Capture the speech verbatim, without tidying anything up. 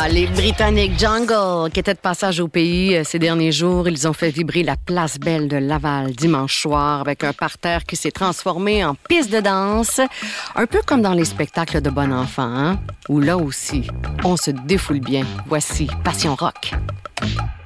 les Britanniques Jungle, qui étaient de passage au pays euh, ces derniers jours, ils ont fait vibrer la place Belle de Laval dimanche soir avec un parterre qui s'est transformé en piste de danse. Un peu comme dans les spectacles de bon enfant, hein? Où là aussi, on se défoule bien. Voici Passion Rock.